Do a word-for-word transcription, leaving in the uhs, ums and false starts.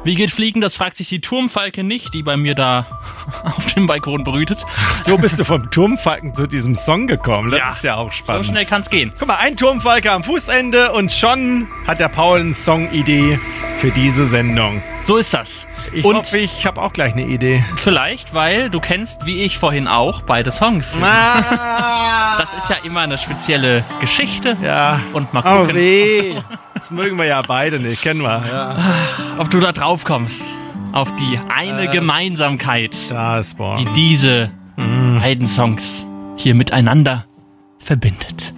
Wie geht Fliegen? Das fragt sich die Turmfalke nicht, die bei mir da auf dem Balkon brütet. So bist du vom Turmfalken zu diesem Song gekommen. Das Ja, ist ja auch spannend. So schnell kann's gehen. Guck mal, ein Turmfalke am Fußende und schon hat der Paul eine Songidee für diese Sendung. So ist das. Ich Und hoffe, ich habe auch gleich eine Idee. vielleicht, weil du kennst, wie ich vorhin auch, beide Songs. Ah, Das ist ja immer eine spezielle Geschichte. ja. Und mal Oh gucken, weh. Das mögen wir ja beide nicht, kennen wir. Ja. ob du da drauf kommst. Auf die eine Äh, Gemeinsamkeit, Das, boah. die diese beiden Songs hier miteinander verbindet.